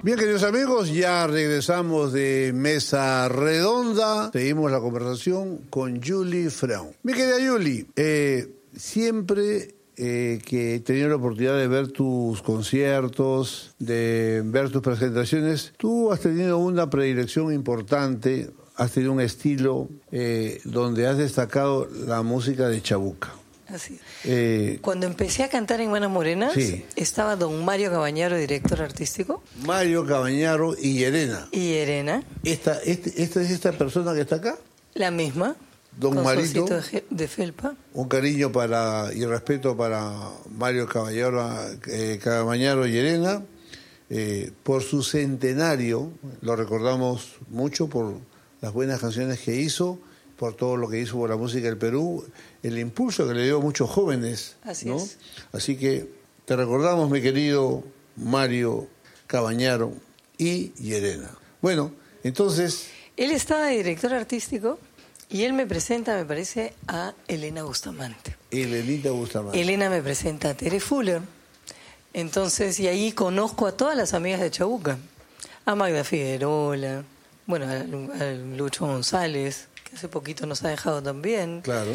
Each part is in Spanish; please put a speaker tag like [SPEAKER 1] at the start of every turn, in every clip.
[SPEAKER 1] Bien, queridos amigos, ya regresamos de Mesa Redonda. Seguimos la conversación con Julie Freund. Mi querida Julie, siempre que he tenido la oportunidad de ver tus conciertos, de ver tus presentaciones, tú has tenido una predilección importante, has tenido un estilo donde has destacado la música de Chabuca.
[SPEAKER 2] Así. Cuando empecé a cantar en Manas Morenas, sí, estaba don Mario Cabañaro, director artístico.
[SPEAKER 1] Mario Cabañaro y Yerena.
[SPEAKER 2] Y Yerena.
[SPEAKER 1] ¿Esta es esta persona que está acá?
[SPEAKER 2] La misma.
[SPEAKER 1] Don
[SPEAKER 2] con
[SPEAKER 1] Marito.
[SPEAKER 2] De felpa.
[SPEAKER 1] Un cariño y respeto para Mario Cabañaro y Yerena. Por su centenario, lo recordamos mucho por las buenas canciones que hizo, por todo lo que hizo por la música del Perú, el impulso que le dio a muchos jóvenes.
[SPEAKER 2] Así
[SPEAKER 1] ¿no?
[SPEAKER 2] es.
[SPEAKER 1] Así que te recordamos, mi querido Mario Cabañaro y Yerena. Bueno, entonces...
[SPEAKER 2] Él estaba de director artístico y él me presenta, me parece, a Elena Bustamante.
[SPEAKER 1] Elenita Bustamante.
[SPEAKER 2] Elena me presenta a Tere Fuller. Entonces, y ahí conozco a todas las amigas de Chabuca. A Magda Figueroa, bueno, a Lucho González, que hace poquito nos ha dejado también.
[SPEAKER 1] Claro.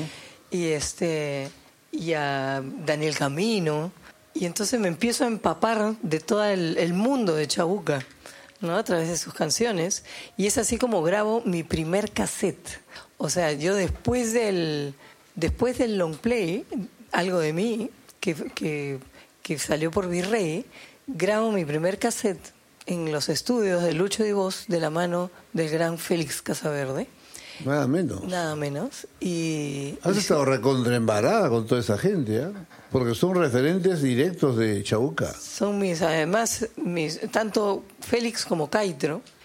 [SPEAKER 2] Y a Daniel Camino. Y entonces me empiezo a empapar de todo el mundo de Chabuca, ¿no? A través de sus canciones. Y es así como grabo mi primer cassette. O sea, yo después del long play, Algo de mí, que salió por Virrey, grabo mi primer cassette en los estudios de Lucho Di Voz de la mano del gran Félix Casaverde.
[SPEAKER 1] Nada menos.
[SPEAKER 2] Nada menos.
[SPEAKER 1] Has estado recontraembarada con toda esa gente, ¿eh? Porque son referentes directos de Chabuca.
[SPEAKER 2] Son además, tanto Félix como Caitro